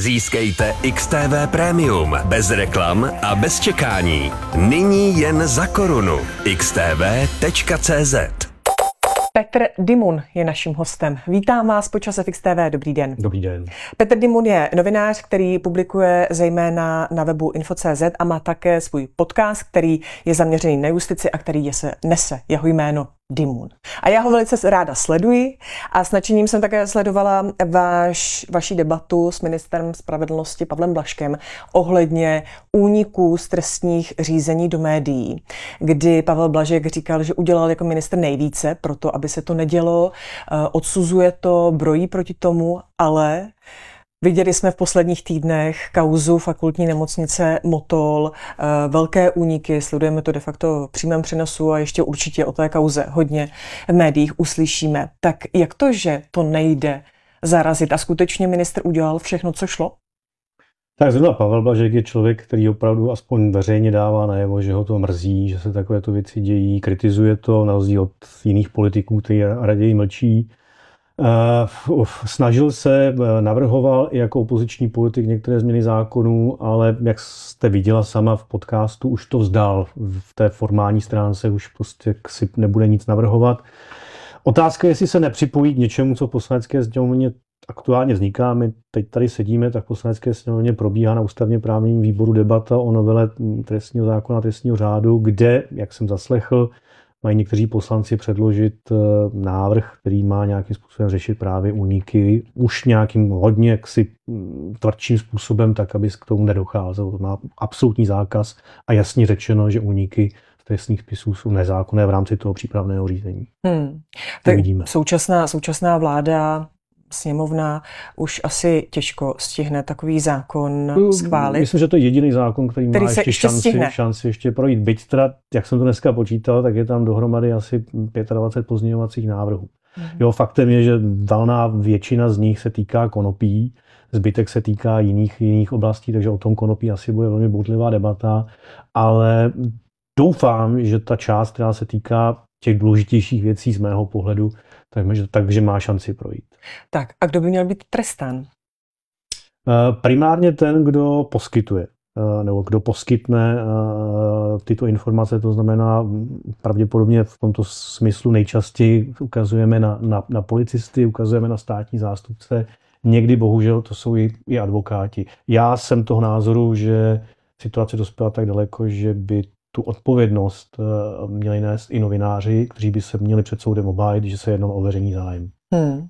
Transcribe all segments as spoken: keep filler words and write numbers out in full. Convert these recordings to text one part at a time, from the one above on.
Získejte X T V Premium bez reklam a bez čekání. Nyní jen za korunu. x t v tečka c z. Petr Dimun je naším hostem. Vítám vás po čase v X T V. Dobrý den. Dobrý den. Petr Dimun je novinář, který publikuje zejména na webu info tečka cé zet a má také svůj podcast, který je zaměřený na justici a který je se nese jeho jméno Dimun. A já ho velice ráda sleduji a s nadšením jsem také sledovala vaš, vaši debatu s ministrem spravedlnosti Pavlem Blažkem ohledně úniků z trestních řízení do médií, kdy Pavel Blažek říkal, že udělal jako ministr nejvíce pro to, aby se to nedělo, odsuzuje to, brojí proti tomu, ale viděli jsme v posledních týdnech kauzu fakultní nemocnice Motol, velké úniky, sledujeme to de facto v přímém přenosu a ještě určitě o té kauze hodně v médiích uslyšíme. Tak jak to, že to nejde zarazit a skutečně ministr udělal všechno, co šlo? Tak zrovna Pavel Blažek je člověk, který opravdu aspoň veřejně dává najevo, že ho to mrzí, že se takovéto věci dějí, kritizuje to na rozdíl od jiných politiků, kteří raději mlčí. Uh, snažil se, navrhoval i jako opoziční politik některé změny zákonů, ale jak jste viděla sama v podcastu, už to vzdal. V té formální stránce už prostě si nebude nic navrhovat. Otázka je, jestli se nepřipojí k něčemu, co v Poslanecké sněmovně aktuálně vzniká. My teď tady sedíme, tak v Poslanecké sněmovně probíhá na ústavně právním výboru debata o novele trestního zákona, trestního řádu, kde, jak jsem zaslechl, mají někteří poslanci předložit návrh, který má nějakým způsobem řešit právě úniky už nějakým hodně jaksi tvrdším způsobem, tak aby k tomu nedocházelo. To má absolutní zákaz a jasně řečeno, že úniky z trestních spisů jsou nezákonné v rámci toho přípravného řízení. Hmm. Tak současná, současná vláda, sněmovna už asi těžko stihne takový zákon schválit. Myslím, že to je jediný zákon, který, který má ještě šanci, šanci ještě projít. Byť teda, jak jsem to dneska počítal, tak je tam dohromady asi dvacet pět pozměňovacích návrhů. Mm. Jo, faktem je, že valná většina z nich se týká konopí, zbytek se týká jiných, jiných oblastí, takže o tom konopí asi bude velmi bouřlivá debata, ale doufám, že ta část, která se týká těch důležitějších věcí z mého pohledu, takže, takže má šanci projít. Tak a kdo by měl být trestán? Primárně ten, kdo poskytuje, nebo kdo poskytne tyto informace, to znamená pravděpodobně v tomto smyslu nejčastěji ukazujeme na, na, na policisty, ukazujeme na státní zástupce, někdy bohužel to jsou i, i advokáti. Já jsem toho názoru, že situace dospěla tak daleko, že by tu odpovědnost měli nést i novináři, kteří by se měli před soudem obhájit, že se jednalo o veřejný zájem. Hmm.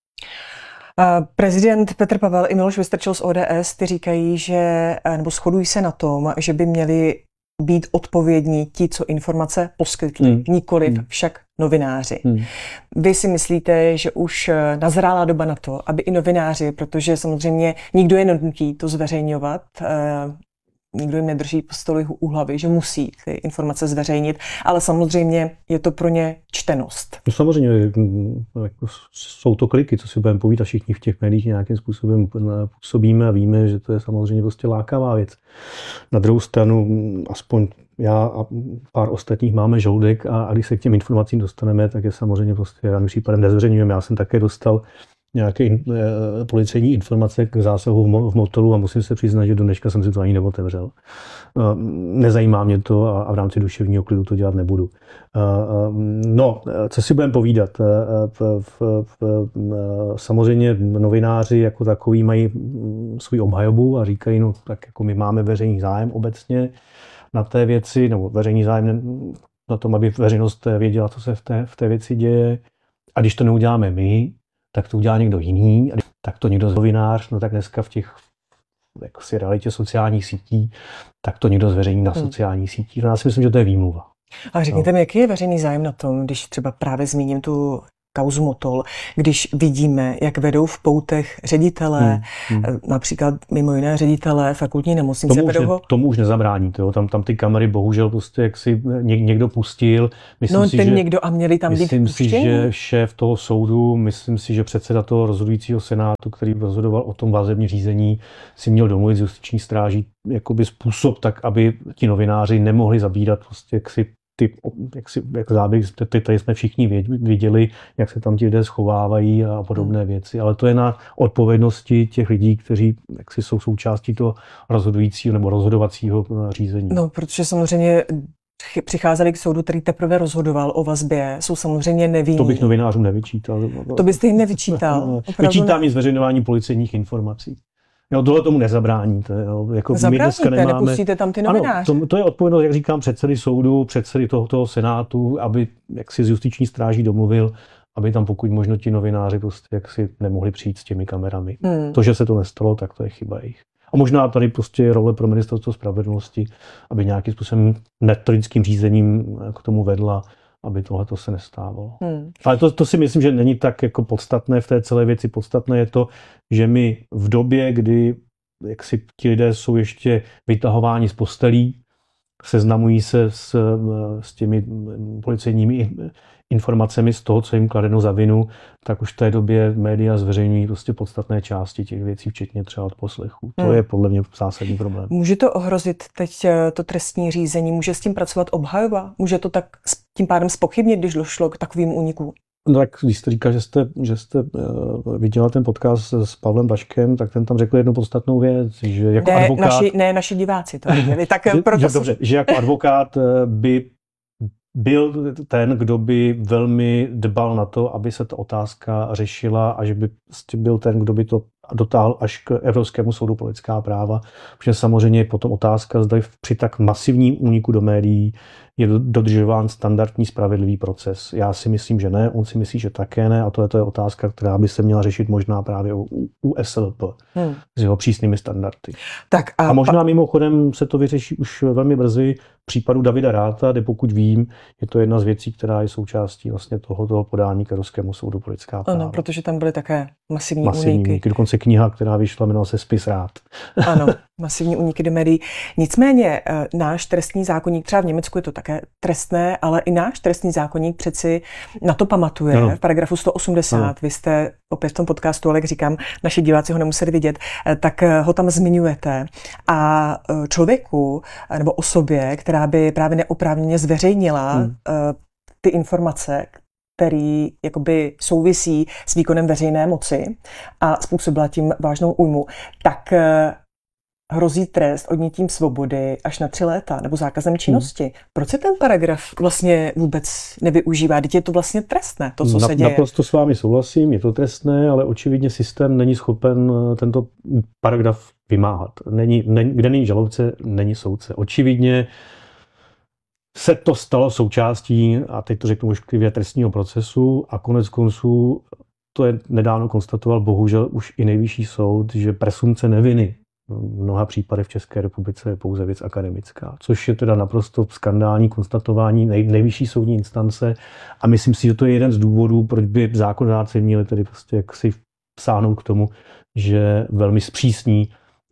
Prezident Petr Pavel i Miloš Vystrčil z O D S ty říkají, že, nebo shodují se na tom, že by měli být odpovědní ti, co informace poskytli, hmm. nikoliv hmm. však novináři. Hmm. Vy si myslíte, že už nazrála doba na to, aby i novináři, protože samozřejmě nikdo je nenutí to zveřejňovat, nikdo jim nedrží pistoli u hlavy, že musí ty informace zveřejnit, ale samozřejmě je to pro ně čtenost. No samozřejmě jako jsou to kliky, co si budeme povídat, všichni v těch médiích nějakým způsobem působíme a víme, že to je samozřejmě prostě lákavá věc. Na druhou stranu, aspoň já a pár ostatních máme žoudek a, a když se k těm informacím dostaneme, tak je samozřejmě prostě žádným případem nezveřejňujeme. Já jsem také dostal nějaké in, e, policejní informace k zásahu v, mo, v Motolu a musím se přiznat, že do dneška jsem si to ani neotevřel. E, nezajímá mě to a, a v rámci duševního klidu to dělat nebudu. E, no, co si budeme povídat? E, v, v, v, samozřejmě novináři jako takový mají svůj obhajobu a říkají, no tak jako my máme veřejný zájem obecně na té věci, nebo veřejný zájem na tom, aby veřejnost věděla, co se v té, v té věci děje. A když to neuděláme my, tak to udělá někdo jiný, tak to někdo z novinář, no tak dneska v těch jako si realitě sociálních sítí, tak to někdo zveřejní na hmm. sociálních sítích. Já si myslím, že to je výmluva. A řekněte no. mi, jaký je veřejný zájem na tom, když třeba právě zmíním tu kauzu Motol, když vidíme, jak vedou v poutech ředitelé, hmm, hmm. například mimo jiné ředitelé fakultní nemocnice. Tomu, vedou... už, ne, tomu už nezabráníte, jo? Tam, tam ty kamery bohužel prostě jak si někdo pustil. Myslím no si, ten že, někdo a měli tam být Myslím si, že šéf toho soudu, myslím si, že předseda toho rozhodujícího senátu, který rozhodoval o tom vazebním řízení, si měl domluvit s justiční stráží jakoby způsob tak, aby ti novináři nemohli zabírat prostě jak si ty, jak si, jak záběry, ty, tady jsme všichni viděli, jak se tam ti lidé schovávají a podobné hmm. věci, ale to je na odpovědnosti těch lidí, kteří jak si jsou součástí toho rozhodujícího nebo rozhodovacího řízení. No, protože samozřejmě přicházeli k soudu, který teprve rozhodoval o vazbě, jsou samozřejmě nevinní. To bych novinářům nevyčítal. To byste jim nevyčítal? Vyčítám jim zveřejňování policejních informací. Jo, tohle tomu nezabráníte. Jo. Jako Zabráníte, nemáme... nepustíte tam ty novináře. Ano, to, to je odpovědnost, jak říkám, předsedy soudu, předsedy tohoto senátu, aby jak si z justiční stráží domluvil, aby tam pokud možno ti novináři prostě jak si nemohli přijít s těmi kamerami. Hmm. To, že se to nestalo, tak to je chyba jejich. A možná tady prostě je role pro ministerstvo spravedlnosti, aby nějakým způsobem metodickým řízením k tomu vedla, aby tohleto se nestávalo. Hmm. Ale to, to si myslím, že není tak jako podstatné v té celé věci. Podstatné je to, že my v době, kdy jak si ti lidé jsou ještě vytahováni z postelí, seznamují se s, s těmi policejními informacemi z toho, co jim kladeno za vinu, tak už v té době média zveřejňují prostě podstatné části těch věcí, včetně třeba odposlechů. To hmm. je podle mě zásadní problém. Může to ohrozit teď to trestní řízení? Může s tím pracovat obhajoba? Může to tak tím pádem zpochybnit, když došlo k takovým únikům? No tak když jste říkal, že jste, že jste uh, viděla ten podcast s Pavlem Baškem, tak ten tam řekl jednu podstatnou věc, že jako ne, advokát... Naši, ne, naši diváci to viděli. Tak že, proto že, si... Dobře, že jako advokát by byl ten, kdo by velmi dbal na to, aby se ta otázka řešila a že by byl ten, kdo by to dotáhl až k Evropskému soudu pro lidská práva. Protože samozřejmě je potom otázka, zda při tak masivním úniku do médií je dodržován standardní spravedlivý proces. Já si myslím, že ne, on si myslí, že také ne a to je, to je otázka, která by se měla řešit možná právě u, u S L P hmm. s jeho přísnými standardy. Tak a, a možná a... mimochodem se to vyřeší už velmi brzy v případu Davida Ratha, kde pokud vím, je to jedna z věcí, která je součástí vlastně toho, toho podání k Evropskému soudu pro lidská práva. Ano, protože tam byly také masivní, masivní úniky. úniky. Dokonce kniha, která vyšla, jmenovala se Spis Rath. Ano, masivní úniky do médií. Nicméně náš trestní zákoník, třeba v Německu je to také trestné, ale i náš trestní zákoník přeci na to pamatuje. Ano. V paragrafu sto osmdesát, ano. Vy jste opět v tom podcastu, ale jak říkám, naši diváci ho nemuseli vidět, tak ho tam zmiňujete. A člověku nebo osobě, která by právě neoprávněně zveřejnila hmm. ty informace, který jakoby souvisí s výkonem veřejné moci a způsobila tím vážnou újmu, tak hrozí trest odnětím svobody až na tři léta nebo zákazem činnosti. Hmm. Proč se ten paragraf vlastně vůbec nevyužívá? Teď je to vlastně trestné, to, co na, se děje. Naprosto s vámi souhlasím, je to trestné, ale očividně systém není schopen tento paragraf vymáhat. Není, ne, kde není žalobce, není soudce. Očividně se to stalo součástí, a teď to řeknu ošklivě, trestního procesu a konec konců to je nedávno konstatoval bohužel už i nejvyšší soud, že presumpce neviny v mnoha případech v České republice je pouze věc akademická, což je teda naprosto skandální konstatování nej, nejvyšší soudní instance a myslím si, že to je jeden z důvodů, proč by zákonodárci měli tedy prostě jaksi sáhnout k tomu, že velmi zpřísní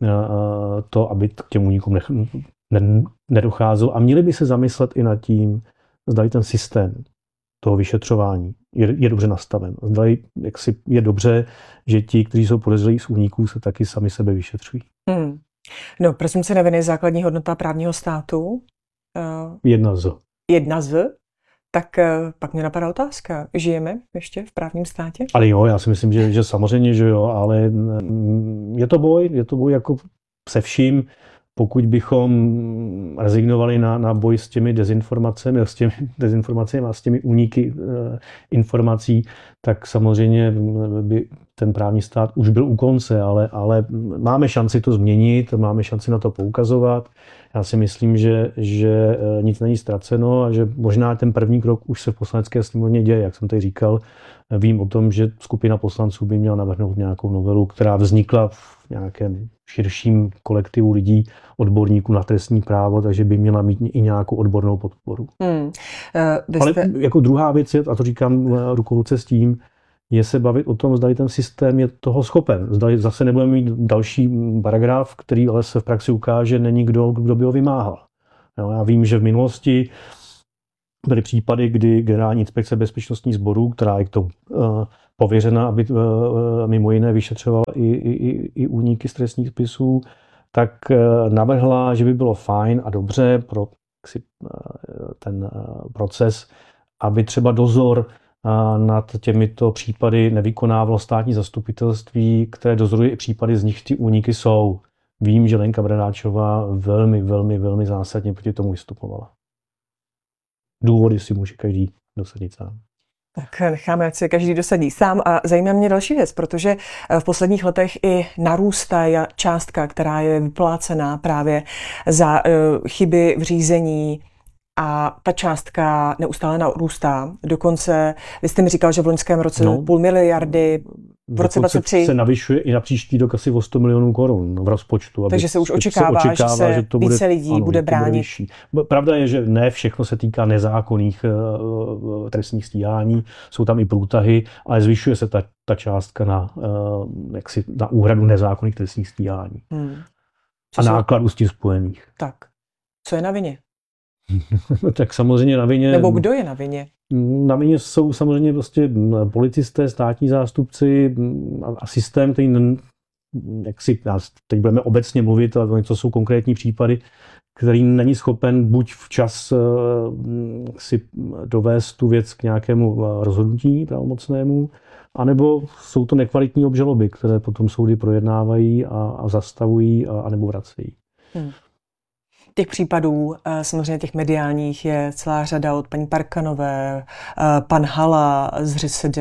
to, aby k těm únikům nech, ne, nedocházelo a měli by se zamyslet i nad tím, zda ten systém toho vyšetřování je, je dobře nastaven. Zda jaksi je dobře, že ti, kteří jsou podezřelí z úniků, se taky sami sebe vyšetřují. Hmm. No, presumpce neviny je základní hodnota právního státu. Uh, jedna z. Jedna z. Tak uh, pak mě napadá otázka. Žijeme ještě v právním státě? Ale jo, já si myslím, že, že samozřejmě, že jo, ale je to boj, je to boj jako se vším. Pokud bychom rezignovali na, na boj s těmi dezinformacemi, s těmi dezinformacemi a s těmi úniky e, informací, tak samozřejmě by ten právní stát už byl u konce, ale, ale máme šanci to změnit, máme šanci na to poukazovat. Já si myslím, že, že nic není ztraceno a že možná ten první krok už se v Poslanecké sněmovně děje, jak jsem tady říkal. Vím o tom, že skupina poslanců by měla navrhnout nějakou novelu, která vznikla v nějakém širším kolektivu lidí, odborníků na trestní právo, takže by měla mít i nějakou odbornou podporu. Hmm. Uh, Ale jste... jako druhá věc je, a to říkám ruku v ruce s tím, je se bavit o tom, zda ten systém je toho schopen. Zda zase nebudeme mít další paragraf, který ale se v praxi ukáže, není kdo, kdo by ho vymáhal. Jo, já vím, že v minulosti byly případy, kdy Generální inspekce bezpečnostních sborů, která je k tomu uh, pověřena, aby uh, mimo jiné vyšetřovala i, i, i úniky z trestních spisů, tak uh, navrhla, že by bylo fajn a dobře pro ten proces, aby třeba dozor nad těmito případy nevykonávalo státní zastupitelství, které dozoruje i případy, z nich ty úniky jsou. Vím, že Lenka Bradáčová velmi, velmi, velmi zásadně proti tomu vystupovala. Důvody si může každý dosadit sám. Tak necháme, ať se každý dosadí sám. A zajímá mě další věc, protože v posledních letech i narůstá částka, která je vyplácená právě za chyby v řízení, a ta částka neustále narůstá. Dokonce, vy jste mi říkal, že v loňském roce no, půl miliardy, v roce dvacet tři se navyšuje i na příští rok asi o sto milionů korun v rozpočtu. Takže se už očekává, se očekává, že se že to bude, více lidí ano, bude bránit. Bude Pravda je, že ne všechno se týká nezákonných uh, trestních stíhání, jsou tam i průtahy, ale zvyšuje se ta, ta částka na, uh, jaksi, na úhradu nezákonných trestních stíhání. Hmm. A nákladů s tím spojených. Tak, co je na vině? Tak samozřejmě na vině... Nebo kdo je na vině? Na vině jsou samozřejmě prostě policisté, státní zástupci a systém, který, jak si, teď budeme obecně mluvit, ale to jsou konkrétní případy, který není schopen buď včas si dovést tu věc k nějakému rozhodnutí pravomocnému, anebo jsou to nekvalitní obžaloby, které potom soudy projednávají a, a zastavují a, a nebo vracejí. Hmm. Těch případů, samozřejmě těch mediálních, je celá řada od paní Parkanové, pan Hala z ŘSD.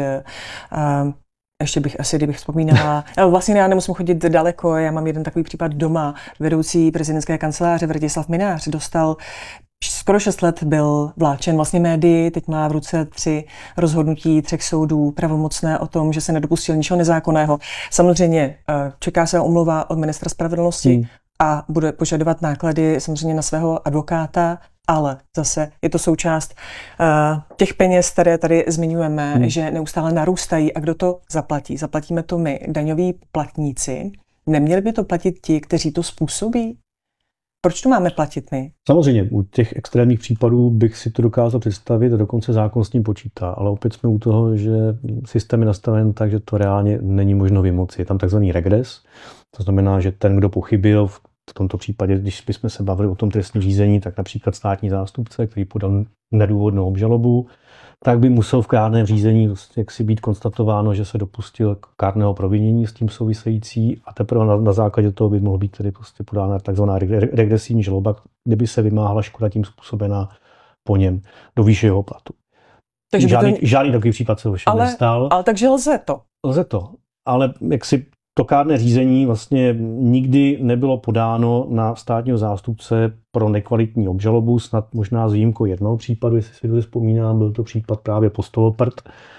Ještě bych asi, kdybych vzpomínala, vlastně já nemusím chodit daleko, já mám jeden takový případ doma. Vedoucí prezidentské kanceláře Vratislav Mynář dostal skoro šest let, byl vláčen vlastně médii, teď má v ruce tři rozhodnutí třech soudů pravomocné o tom, že se nedopustil ničeho nezákonného. Samozřejmě čeká se omluva od ministra spravedlnosti, hmm. a bude požadovat náklady samozřejmě na svého advokáta, ale zase je to součást uh, těch peněz, které tady zmiňujeme, hmm. že neustále narůstají. A kdo to zaplatí? Zaplatíme to my, daňoví platníci. Neměli by to platit ti, kteří to způsobí? Proč to máme platit my? Samozřejmě, u těch extrémních případů bych si to dokázal představit a dokonce zákon s tím počítá, ale opět jsme u toho, že systém je nastaven tak, že to reálně není možno vymoci. Je tam takzvaný regres, to znamená, že ten, kdo pochybil, v tomto případě, když bychom se bavili o tom trestním řízení, tak například státní zástupce, který podal nedůvodnou obžalobu, tak by musel v kárném řízení jaksi být konstatováno, že se dopustil kárného provinění s tím související a teprve na, na základě toho by mohl být tedy prostě podána takzvaná regresivní žaloba, kde by se vymáhala škoda tím způsobená po něm do výše jeho platu. Takže žádný, to... žádný takový případ se ovšem nestal. Ale takže lze to. Lze to, ale jak si to kárné řízení vlastně nikdy nebylo podáno na státního zástupce pro nekvalitní obžalobu, snad možná s výjimkou jednoho případu, jestli si to vzpomínám, byl to případ právě Postoloprt.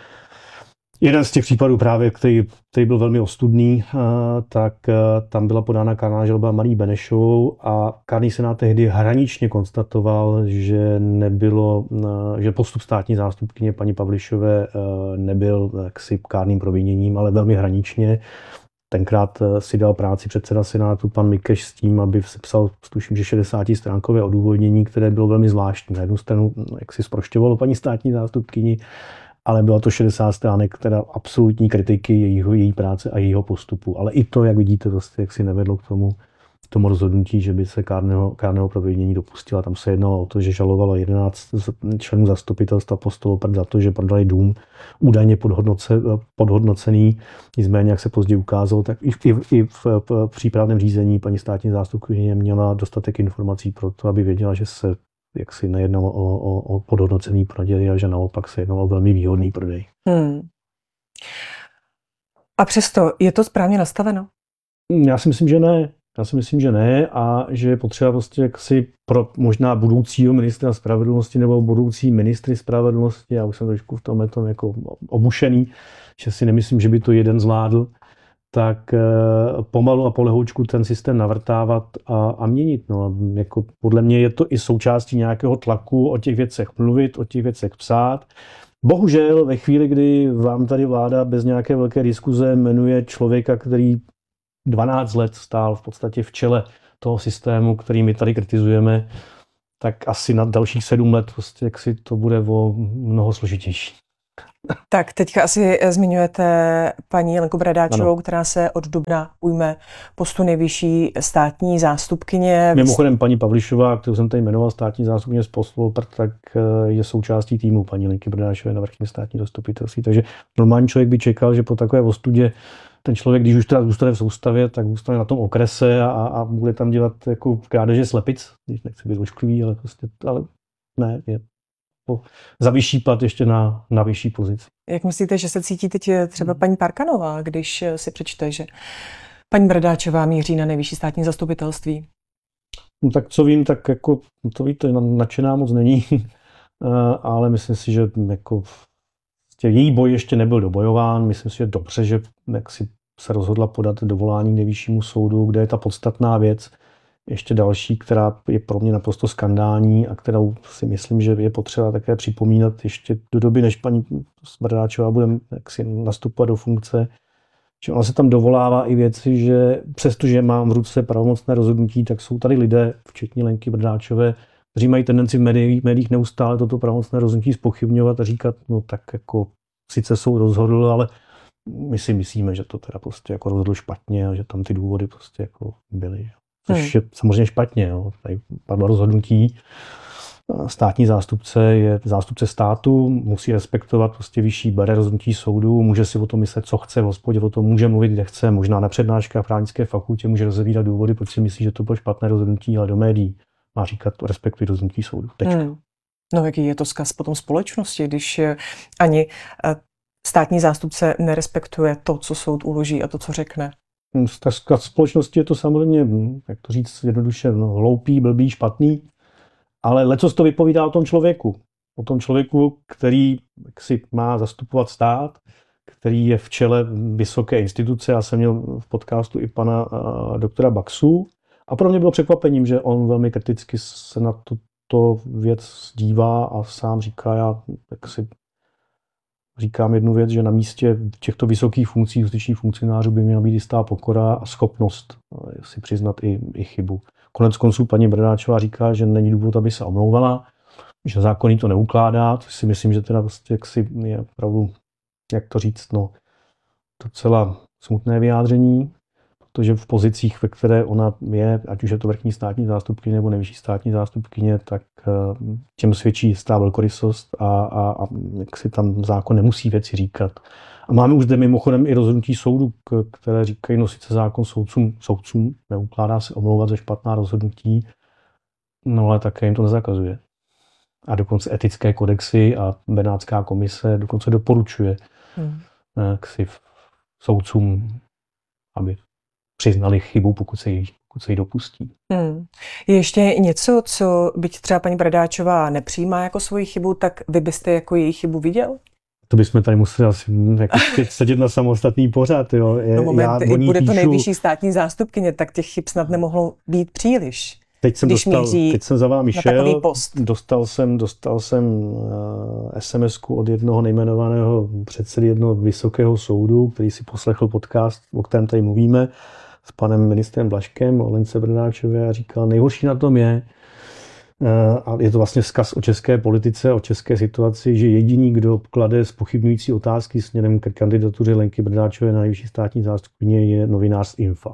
Jeden z těch případů právě, který, který byl velmi ostudný, tak tam byla podána kárná žaloba Marii Benešovou a kárný senát tehdy hraničně konstatoval, že nebylo, že postup státní zástupkyně paní Pavlišové nebyl jaksi kárným proviněním, ale velmi hraničně. Tenkrát si dal práci předseda senátu pan Mikeš s tím, aby sepsal, tuším, že šedesátistránkové odůvodnění, které bylo velmi zvláštní. Na jednu stranu, jak si zprošťovalo paní státní zástupkyni, ale bylo to šedesát stránek, teda absolutní kritiky jejího, její práce a jejího postupu. Ale i to, jak vidíte, vlastně, jak si nevedlo k tomu, tomu rozhodnutí, že by se kárného, kárného provinění dopustila. Tam se jednalo o to, že žalovalo jedenáct členů zastupitelstva Postoloprt za to, že prodali dům údajně podhodnoce, podhodnocený. Nicméně, jak se později ukázalo, tak i, i, i v, v přípravném řízení paní státní zástupkyně měla dostatek informací pro to, aby věděla, že se jaksi nejednalo o, o, o podhodnocený prodej a že naopak se jednalo o velmi výhodný prodej. Hmm. A přesto je to správně nastaveno? Já si myslím, že ne. Já si myslím, že ne a že je potřeba prostě jaksi pro možná budoucího ministra spravedlnosti nebo budoucí ministry spravedlnosti, já už jsem trošku v tomhle tom jako obušený, že si nemyslím, že by to jeden zvládl, tak pomalu a polehoučku ten systém navrtávat a, a měnit. No, jako podle mě je to i součástí nějakého tlaku o těch věcech mluvit, o těch věcech psát. Bohužel ve chvíli, kdy vám tady vláda bez nějaké velké diskuze jmenuje člověka, který dvanáct let stál v podstatě v čele toho systému, který my tady kritizujeme, tak asi na dalších sedm let prostě, jak si to bude o mnoho složitější. Tak teďka asi zmiňujete paní Lenku Bradáčovou, Ano. která se od dubna ujme postu nejvyšší státní zástupkyně. Mimochodem paní Pavlišová, kterou jsem tady jmenoval státní zástupkyně z Poslovoprt, tak je součástí týmu paní Lenky Bradáčové na vrchním státní zastupitelství. Takže normální člověk by čekal, že po takové ostudě ten člověk, když už teda zůstane v soustavě, tak zůstane na tom okrese a, a bude tam dělat jako krádeže slepic, když nechci být ošklivý, ale prostě, ale ne, je po, za vyšší plat ještě na, na vyšší pozici. Jak myslíte, že se cítí teď třeba paní Parkanová, když si přečte, že paní Bradáčová míří na nejvyšší státní zastupitelství? No tak co vím, tak jako, to víte, nadšená moc není, ale myslím si, že jako její boj ještě nebyl dobojován. Myslím si, že dobře, že jak si se rozhodla podat dovolání k nejvyššímu soudu, kde je ta podstatná věc. Ještě další, která je pro mě naprosto skandální a kterou si myslím, že je potřeba také připomínat ještě do doby, než paní Bradáčová bude jaksi nastupovat do funkce, že ona se tam dovolává i věci, že přestože mám v ruce pravomocné rozhodnutí, tak jsou tady lidé, včetně Lenky Bradáčové, kteří mají tendenci v médiích, médiích neustále toto pravomocné rozhodnutí zpochybňovat a říkat, no tak jako sice soud rozhodl, ale my si myslíme, že to teda prostě jako rozhodl špatně a že tam ty důvody prostě jako byly. Což hmm. je samozřejmě špatně. Jo. Tady padlo rozhodnutí. Státní zástupce je zástupce státu, musí respektovat prostě vyšší bere rozhodnutí soudu, může si o tom myslet, co chce v hospodě, o tom může mluvit, kde chce, možná na přednáškách v právnické fakultě může rozevírat důvody, proč si myslí, že to bylo špatné rozhodnutí, ale do médií má říkat, respektuj rozhodnutí soudu. Tečka. Hmm. No jaký je to vzkaz potom společnosti, když ani státní zástupce nerespektuje to, co soud uloží a to, co řekne? Vzkaz společnosti je to samozřejmě, jak to říct jednoduše, no, hloupý, blbý, špatný, ale lecos to vypovídá o tom člověku. O tom člověku, který si má zastupovat stát, který je v čele vysoké instituce. Já jsem měl v podcastu i pana uh, doktora Baxu a pro mě bylo překvapením, že on velmi kriticky se na tuto věc dívá a sám říká, já tak si říkám jednu věc, že na místě těchto vysokých funkcí, justičních funkcionářů by měla být jistá pokora a schopnost si přiznat i, i chybu. Konec konců paní Bradáčová říká, že není důvod, aby se omlouvala, že zákon jí to neukládá, což si myslím, že teda prostě jaksi je opravdu, jak to říct, no, docela smutné vyjádření, protože v pozicích, ve které ona je, ať už je to vrchní státní zástupkyně nebo nejvyšší státní zástupkyně, tak těm svědčí jistá velkorysost a, a, a jak si tam zákon nemusí věci říkat. A máme už zde mimochodem i rozhodnutí soudu, které říkají, no sice zákon soudcům, soudcům neukládá se omlouvat za špatná rozhodnutí, no ale také jim to nezakazuje. A dokonce etické kodexy a Benátská komise dokonce doporučuje hmm. k si soudcům, aby přiznali chybu, pokud se jí, pokud se jí dopustí. Hmm. Je ještě něco, co byť třeba paní Bradáčová nepřijímá jako svoji chybu, tak vy byste jako její chybu viděl? To bychom tady museli asi jako sedět na samostatný pořad. Jo. Je, no moment, já bude píšu, to nejvyšší státní zástupkyně, tak těch chyb snad nemohlo být příliš. Teď jsem, dostal, teď jsem za vámi šel, dostal jsem, dostal jsem uh, es em esku od jednoho nejmenovaného předsedy jednoho vysokého soudu, který si poslechl podcast, o kterém tady mluvíme, s panem ministrem Blažkem o Lence Bradáčové a říkal, nejhorší na tom je, uh, a je to vlastně vzkaz o české politice, o české situaci, že jediný, kdo klade zpochybňující otázky směrem ke kandidatuře Lenky Bradáčové na nejvyšší státní zástupkyně, je novinář z Infa.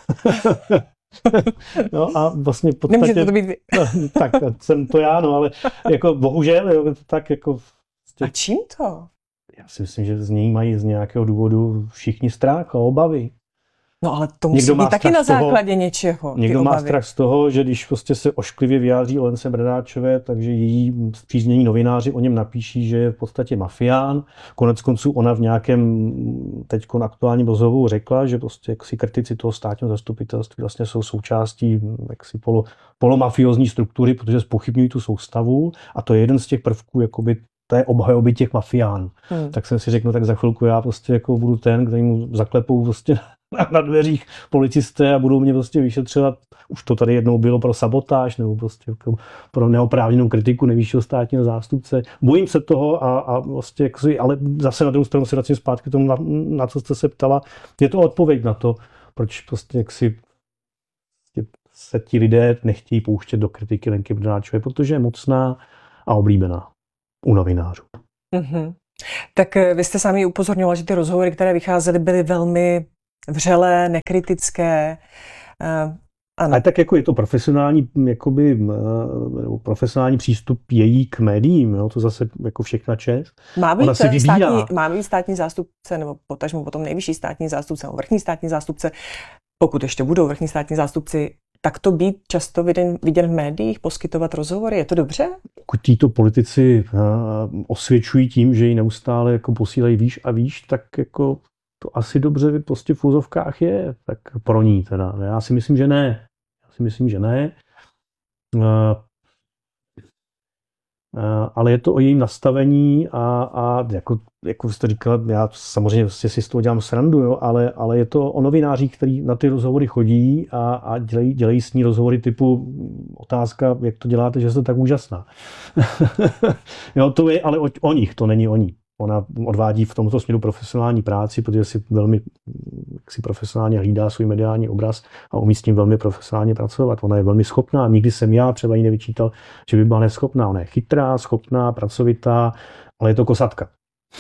No a vlastně v podstatě... Nemůžete to být vy. Tak jsem to já, no, ale jako bohužel, jo, tak jako... A čím to? Já si myslím, že z něj mají z nějakého důvodu všichni strach a obavy. No ale to musí být taky na základě toho, něčeho. Někdo má strach z toho, že když prostě se ošklivě vyjádří o Lence Bradáčové, takže její spříznění novináři o něm napíší, že je v podstatě mafián. Konec konců ona v nějakém teďkon aktuálním rozhovoru řekla, že prostě jaksi kritici toho státního zastupitelství vlastně jsou součástí jaksi polo, polomafiozní struktury, protože zpochybňují tu soustavu a to je jeden z těch prvků jakoby té obhajoby těch mafiánů. Hmm. Tak jsem si řekl, no tak za chvilku já prostě jako budu ten, který mu zaklepou prostě na dveřích policisté a budou mě prostě vyšetřovat. Už to tady jednou bylo pro sabotáž nebo prostě pro neoprávněnou kritiku nejvyššího státního zástupce. Bojím se toho a, a vlastně jaksi, ale zase na druhou stranu se vracím zpátky tomu, na, na co jste se ptala. Je to odpověď na to, proč prostě jaksi se ti lidé nechtějí pouštět do kritiky Lenky Bradáčové, protože je mocná a oblíbená u novinářů. Mm-hmm. Tak vy jste sami upozorňoval, že ty rozhovory, které vycházely, byly velmi vřelé, nekritické. Ano. Ale tak jako je to profesionální, jakoby, profesionální přístup její k médiím, jo? To zase jako všechna čest. Má být, státní, má být státní zástupce, nebo potažmo potom nejvyšší státní zástupce, nebo vrchní státní zástupce, pokud ještě budou vrchní státní zástupci, tak to být často viděn, viděn v médiích, poskytovat rozhovory, je to dobře? Pokud títo politici osvědčují tím, že ji neustále jako posílají výš a výš, tak jako to asi dobře prostě v úzovkách je, tak pro ní teda. Já si myslím, že ne. Já si myslím, že ne. Uh, uh, ale je to o jejím nastavení a, a jako, jako jste říkal, já samozřejmě vlastně si z toho dělám srandu, jo, ale, ale je to o novinářích, kteří na ty rozhovory chodí a, a dělají, dělají s ní rozhovory typu otázka, jak to děláte, že jste tak úžasná. Jo, to je ale o, o nich, to není o ní. Ona odvádí v tomto směru profesionální práci, protože si velmi si profesionálně hlídá svůj mediální obraz a umí s tím velmi profesionálně pracovat. Ona je velmi schopná. Nikdy jsem já třeba jí nevyčítal, že by byla neschopná. Ona je chytrá, schopná, pracovitá, ale je to kosatka.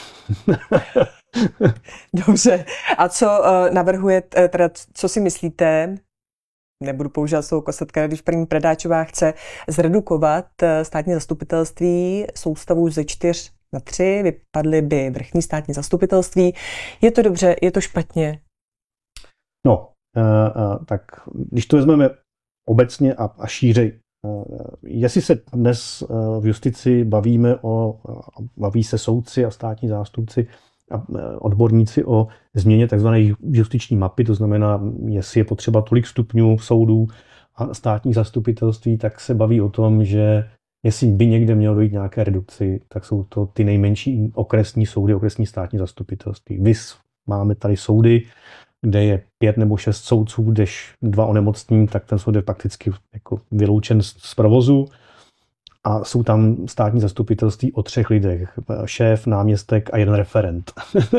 Dobře. A co uh, navrhujete, teda co si myslíte, nebudu používat slovo kosatka, když paní Bradáčová chce zredukovat státní zastupitelství soustavu ze čtyř na tři, vypadly by vrchní státní zastupitelství. Je to dobře, je to špatně? No, uh, uh, tak když to vezmeme obecně a, a šířej, uh, jestli se dnes uh, v justici bavíme o, uh, baví se soudci a státní zástupci a uh, odborníci o změně tzv. Justiční mapy, to znamená, jestli je potřeba tolik stupňů soudů a státních zastupitelství, tak se baví o tom, že jestli by někde mělo dojít nějaké redukci, tak jsou to ty nejmenší okresní soudy, okresní státní zastupitelství. Vys máme tady soudy, kde je pět nebo šest soudců, když dva onemocní, tak ten soud je prakticky jako vyloučen z, z provozu. A jsou tam státní zastupitelství o třech lidech. Šéf, náměstek a jeden referent.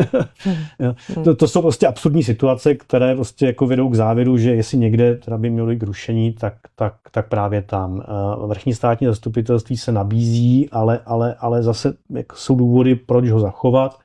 hmm. to, to jsou prostě absurdní situace, které prostě jako vedou k závěru, že jestli někde teda by mělo jít k rušení, tak, tak, tak právě tam. Vrchní státní zastupitelství se nabízí, ale, ale, ale zase jako jsou důvody, proč ho zachovat.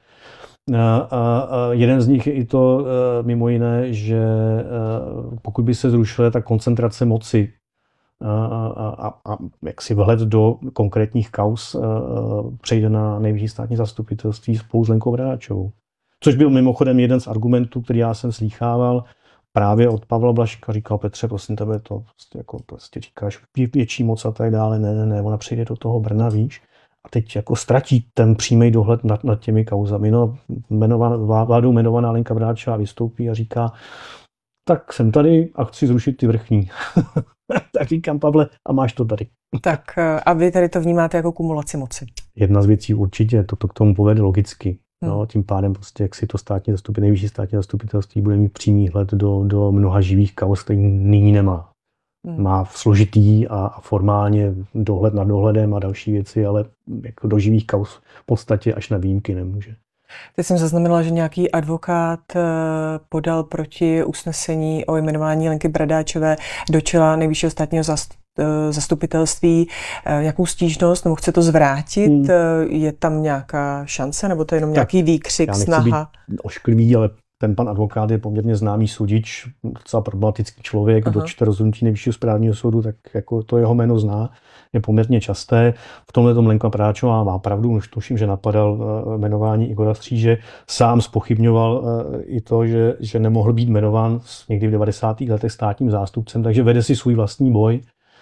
Jeden z nich je i to mimo jiné, že pokud by se zrušila ta koncentrace moci a, a, a jaksi vhled do konkrétních kauz přejde na nejvyšší státní zastupitelství spolu s Lenkou Bradáčovou. Což byl mimochodem jeden z argumentů, který já jsem slýchával právě od Pavla Blažka. Říkal: Petře, prosím tebe, to prostě, jako, prostě říkáš větší moc a tak dále. Ne, ne, ne, ona přijde do toho Brna, víš. A teď jako ztratí ten přímý dohled nad, nad těmi kauzami. No, jmenovaná, vládou jmenovaná Lenka Bradáčová vystoupí a říká: tak jsem tady a chci zrušit ty vrchní. Tak říkám: Pavle, a máš to tady. Tak a vy tady to vnímáte jako kumulaci moci? Jedna z věcí určitě, to, to k tomu povede logicky. Hmm. No, tím pádem prostě, jak si to státní zastupitelství, nejvyšší státní zastupitelství bude mít přímý hled do, do mnoha živých kauz, který nyní nemá. Hmm. Má složitý a, a formálně dohled nad dohledem a další věci, ale jako do živých kauz v podstatě až na výjimky nemůže. Teď jsem zaznamenala, že nějaký advokát podal proti usnesení o jmenování Lenky Bradáčové do čela nejvyššího státního zastupitelství nějakou stížnost, nebo chce to zvrátit. Hmm. Je tam nějaká šance, nebo to je jenom tak nějaký výkřik, já snaha? Já nechci být ošklivý, ale ten pan advokát je poměrně známý sudič, docela problematický člověk, kdo čte rozhodnutí nejvyššího správního soudu, tak jako to jeho jméno zná, je poměrně časté. V tomhle tom Lenka Bradáčová má pravdu, už tuším, že napadal jmenování Igora Stříže, sám zpochybňoval i to, že, že nemohl být jmenován někdy v devadesátých letech státním zástupcem, takže vede si svůj vlastní boj.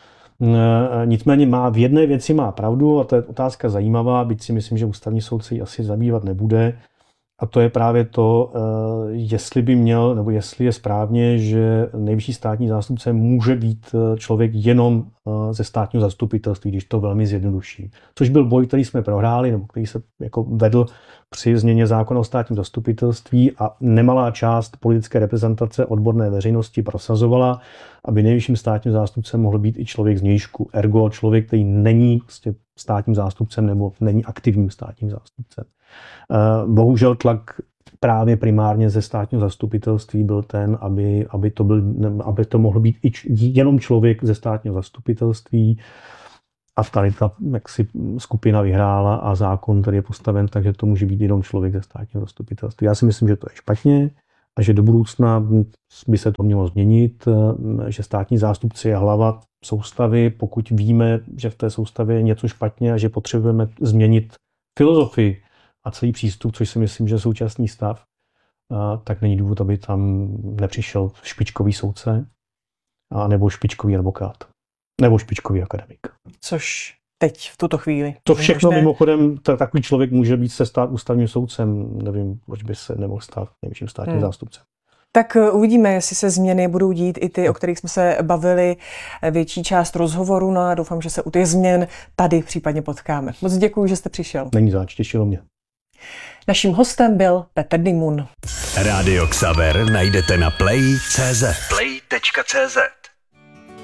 Nicméně má v jedné věci má pravdu a to je otázka zajímavá, byť si myslím, že ústavní soud se jí asi zabývat nebude. A to je právě to, jestli by měl, nebo jestli je správně, že nejvyšší státní zástupce může být člověk jenom ze státního zastupitelství, když to velmi zjednoduší. Což byl boj, který jsme prohráli, nebo který se jako vedl při změně zákona o státním zastupitelství a nemalá část politické reprezentace odborné veřejnosti prosazovala, aby nejvyšším státním zástupcem mohl být i člověk z vnějšku. Ergo člověk, který není prostě státním zástupcem nebo není aktivním státním zástupcem. Bohužel tlak právě primárně ze státního zastupitelství byl ten, aby, aby, to, byl, aby to mohl být i č, jenom člověk ze státního zastupitelství. a tady ta jaksi skupina vyhrála a zákon, který je postaven, takže to může být jenom člověk ze státního zastupitelství. Já si myslím, že to je špatně a že do budoucna by se to mělo změnit, že státní zástupce je hlava soustavy, pokud víme, že v té soustavě je něco špatně a že potřebujeme změnit filozofii a celý přístup, což si myslím, že je současný stav, tak není důvod, aby tam nepřišel špičkový soudce a nebo špičkový advokát, nebo špičkový akademik. Což teď v tuto chvíli. To všechno možné. Mimochodem, takový člověk může být se stát ústavním soudcem, nevím, proč by se nemohl stát nejvyšším státním hmm. zástupcem. Tak uvidíme, jestli se změny budou dít i ty, o kterých jsme se bavili větší část rozhovoru, no a doufám, že se u těch změn tady případně potkáme. Moc děkuji, že jste přišel. Není zač, těšilo mě. Naším hostem byl Petr Dimun. Rádio Xaver najdete na play tečka cé zet. play tečka cé zet